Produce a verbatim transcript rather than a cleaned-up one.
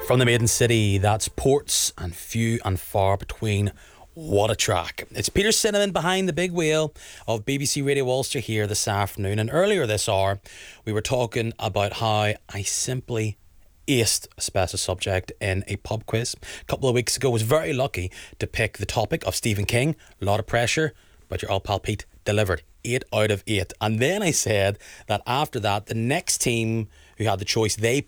From the Maiden City, that's Ports and Few and Far Between. What a track. It's Peter Cinnamon behind the big wheel of B B C Radio Ulster here this afternoon. And earlier this hour, we were talking about how I simply aced a special subject in a pub quiz a couple of weeks ago. I was very lucky to pick the topic of Stephen King. A lot of pressure, but your old pal Pete delivered. Eight out of eight. And then I said that after that, the next team who had the choice, they